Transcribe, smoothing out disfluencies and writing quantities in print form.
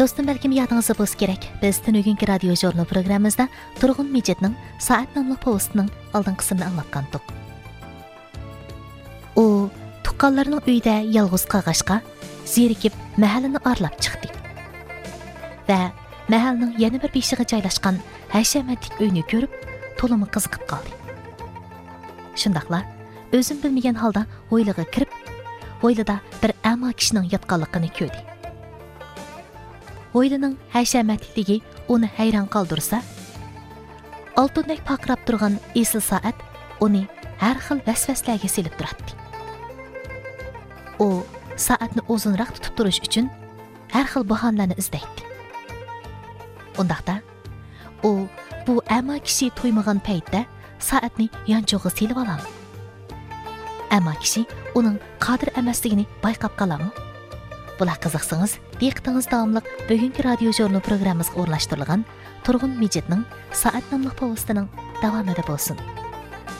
Dostum, balkim yadingizda bo'lsa kerak. Biz bugungi radio jurnal programmamizda Turg'un Mejitning Soat nomli postining oldingi qismini anglatgandik. U tuqqanlarning uyida yolg'iz qolg'achqa zerikib mahallani aralab chiqdi. Va mahalning yana bir beshiga joylashgan hashamatlik uyni ko'rib, to'limi qiziqib qoldi. Shundaqla o'zim bilmagan holda hovliga kirib, hovlida bir amo kishining yotganligini ko'rdi. Hovlining hashamatlikligi uni hayron qoldirsa, oltindek paqirab turgan esil soat uni har xil vasvaslarga selib turadi. U soatni uzunroq tutib turish uchun har xil bahonalarni izlaydi. Undaqda u bu amo kishi to'ymagan paytda soatni yonchog'iga selib oladi. Amo kishi uning qodir emasligini bayqab qoladi. Bular qiziqsangiz, diqqatingiz davomli bugungi radio jurnal programmamizga o'rnashtirilgan Turg'un Mejitning Soat nomli postining davomida bo'lsin.